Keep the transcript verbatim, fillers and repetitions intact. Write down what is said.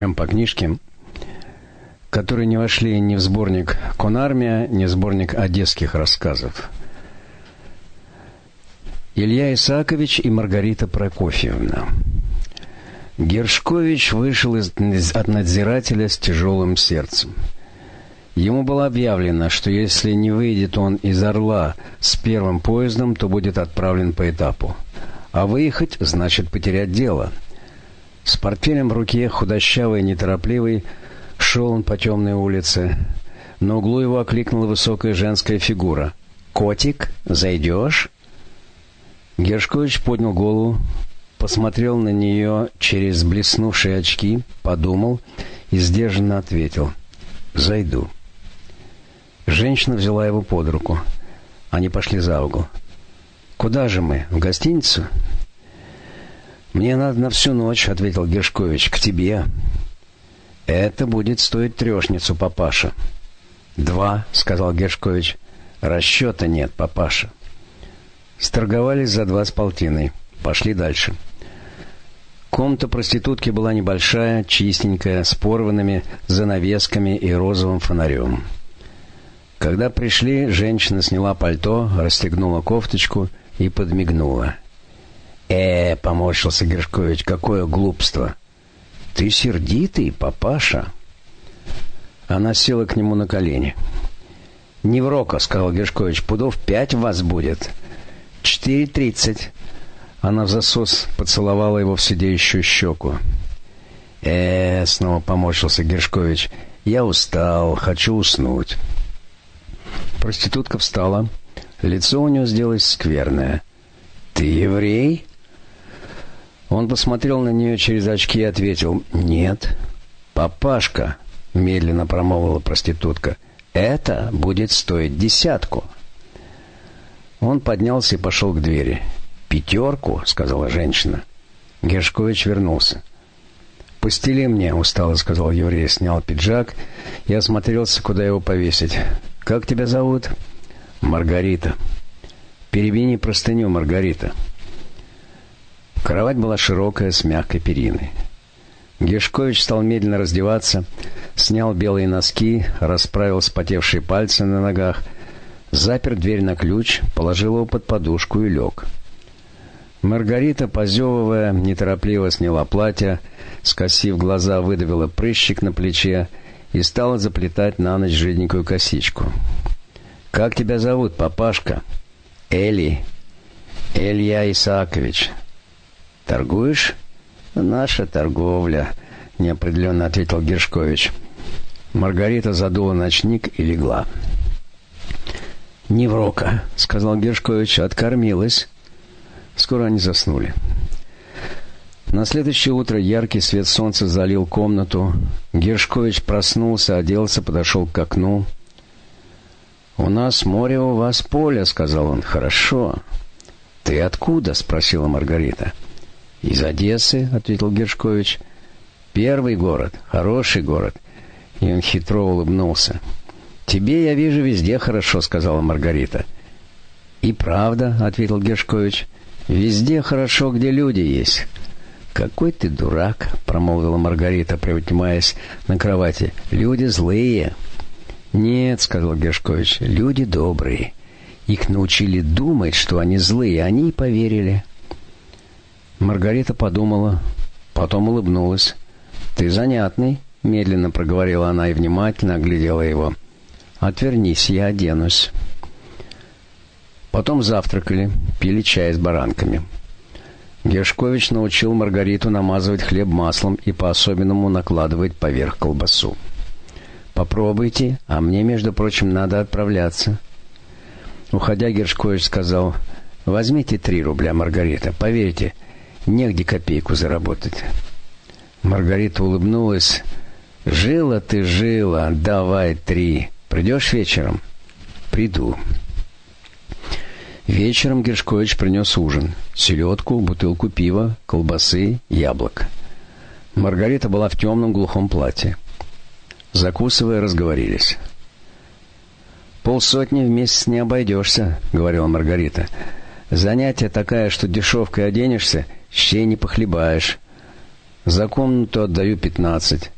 по книжке, которые не вошли ни в сборник «Конармия», ни в сборник одесских рассказов. Илья Исаакович и Маргарита Прокофьевна. Гершкович вышел из, от надзирателя с тяжелым сердцем. Ему было объявлено, что если не выйдет он из Орла с первым поездом, то будет отправлен по этапу. А выехать значит потерять дело. С портфелем в руке, худощавый и неторопливый, шел он по темной улице. На углу его окликнула высокая женская фигура. «Котик, зайдешь?» Гершкович поднял голову, посмотрел на нее через блеснувшие очки, подумал и сдержанно ответил: «Зайду». Женщина взяла его под руку. Они пошли за угол. «Куда же мы? В гостиницу?» «Мне надо на всю ночь», — ответил Гершкович, — «к тебе». «Это будет стоить трешницу, папаша». «Два», — сказал Гершкович. «Расчета нет, папаша». Сторговались за два с полтиной. Пошли дальше. Комната проститутки была небольшая, чистенькая, с порванными занавесками и розовым фонарем. Когда пришли, женщина сняла пальто, расстегнула кофточку и подмигнула. «Э, — поморщился Гершкович, — какое глупство! Ты сердитый, папаша!» Она села к нему на колени. «Не врока, — сказал Гершкович, — пудов пять в вас будет. Четыре тридцать». Она взасос поцеловала его в сидеющую щеку. «Э, — снова поморщился Гершкович, — я устал, хочу уснуть». Проститутка встала. Лицо у нее сделалось скверное. «Ты еврей?» Он посмотрел на нее через очки и ответил: «Нет». «Папашка», — медленно промолвила проститутка, — «это будет стоить десятку». Он поднялся и пошел к двери. «Пятерку», — сказала женщина. Гершкович вернулся. «Постели мне», — устало сказал еврей, снял пиджак и осмотрелся, куда его повесить. «Как тебя зовут?» «Маргарита». «Перевини простыню, Маргарита». Кровать была широкая, с мягкой периной. Гершкович стал медленно раздеваться, снял белые носки, расправил вспотевшие пальцы на ногах, запер дверь на ключ, положил его под подушку и лег. Маргарита, позевывая, неторопливо сняла платье, скосив глаза, выдавила прыщик на плече и стала заплетать на ночь жиденькую косичку. «Как тебя зовут, папашка?» «Эли». «Илья Исаакович». «Торгуешь?» «Наша торговля», — неопределенно ответил Гершкович. Маргарита задула ночник и легла. «Неврока», — сказал Гершкович, — «откормилась». Скоро они заснули. На следующее утро яркий свет солнца залил комнату. Гершкович проснулся, оделся, подошел к окну. «У нас море, у вас поле», — сказал он. «Хорошо». «Ты откуда?» — спросила Маргарита. «Из Одессы», — ответил Гершкович. «Первый город, хороший город». И он хитро улыбнулся. «Тебе, я вижу, везде хорошо», — сказала Маргарита. «И правда», — ответил Гершкович, — «везде хорошо, где люди есть». «Какой ты дурак», — промолвила Маргарита, поднимаясь на кровати. «Люди злые». «Нет», — сказал Гершкович, — «люди добрые. Их научили думать, что они злые, они и поверили». Маргарита подумала, потом улыбнулась. «Ты занятный», — медленно проговорила она и внимательно оглядела его. «Отвернись, я оденусь». Потом завтракали, пили чай с баранками. Гершкович научил Маргариту намазывать хлеб маслом и по-особенному накладывать поверх колбасу. «Попробуйте, а мне, между прочим, надо отправляться». Уходя, Гершкович сказал: «Возьмите три рубля, Маргарита. Поверьте, негде копейку заработать». Маргарита улыбнулась. «Жила ты, жила, давай три. Придешь вечером?» «Приду». Вечером Гершкович принес ужин: селедку, бутылку пива, колбасы, яблок. Маргарита была в темном глухом платье. Закусывая, разговорились. «Полсотни в месяц не обойдешься», — говорила Маргарита. «Занятие такая, что дешевкой оденешься, щей не похлебаешь. За комнату отдаю пятнадцать.